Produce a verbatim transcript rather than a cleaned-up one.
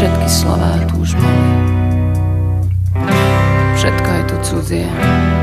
Všetky slová tu už boli. Všetko je tu cudzie.